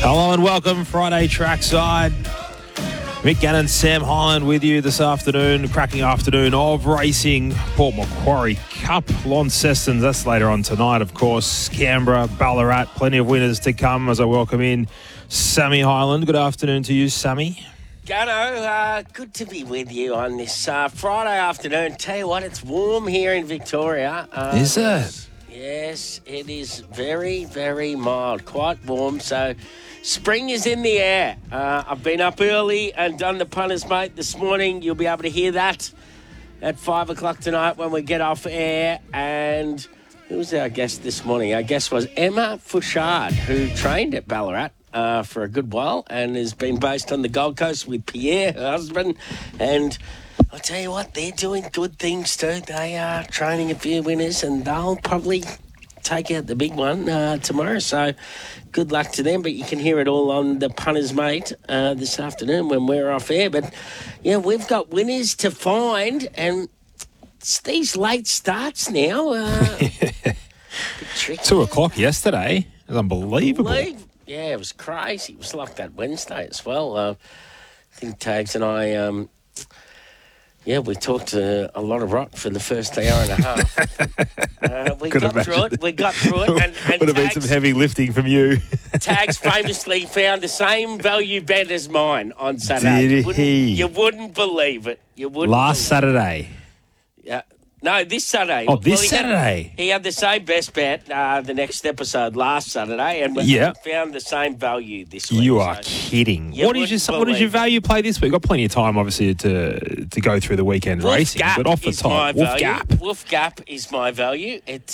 Hello and welcome, Friday Trackside. Mick Gannon, Sam Highland with you this afternoon. Cracking afternoon of racing. Port Macquarie Cup, Launcestons, that's later on tonight, of course. Canberra, Ballarat, plenty of winners to come as I welcome in Sammy Highland. Good afternoon to you, Sammy. Gunno, good to be with you on this Friday afternoon. Tell you what, it's warm here in Victoria. Is it? Yes, it is very, very mild, quite warm. So spring is in the air. I've been up early and done the punters, mate, this morning. You'll be able to hear that at 5 o'clock tonight when we get off air. And who was our guest this morning? Our guest was Emma Fouchard, who trained at Ballarat for a good while and has been based on the Gold Coast with Pierre, her husband. And I'll tell you what, they're doing good things too. They are training a few winners and they'll probably take out the big one tomorrow. So good luck to them. But you can hear it all on the Punters, mate, this afternoon when we're off air. But, yeah, we've got winners to find and it's these late starts now. 2 o'clock yesterday. It was unbelievable. Yeah, it was crazy. It was like that Wednesday as well. I think Tags and I... we talked a lot of rot for the first hour and a half. We got through it. And would have been some heavy lifting from you. Tags famously found the same value bet as mine on Saturday. Did he? You wouldn't believe it. Last Saturday. Yeah. No, this Saturday. Oh, this Saturday. He had the same best bet the next episode last Saturday, and we found the same value this week. You are kidding. What is your value play this week? Got plenty of time, obviously, to go through the weekend racing. But off the top, Wolf Gap is my value. It